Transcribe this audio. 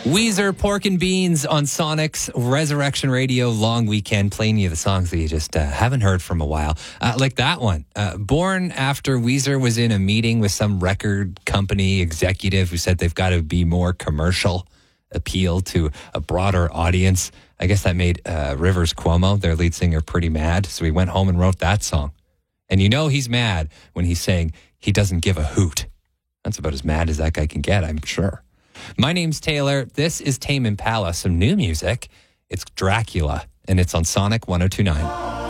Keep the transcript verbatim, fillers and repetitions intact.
Weezer, Pork and Beans on Sonic's Resurrection Radio long weekend, playing you the songs that you just uh, haven't heard from a while. Uh, like that one, uh, born after Weezer was in a meeting with some record company executive who said they've got to be more commercial, appeal to a broader audience. I guess that made uh, Rivers Cuomo, their lead singer, pretty mad. So he went home and wrote that song. And you know he's mad when he's saying he doesn't give a hoot. That's about as mad as that guy can get, I'm sure. My name's Taylor. This is Tame Impala, some new music. It's Dracula, and it's on Sonic one oh two point nine.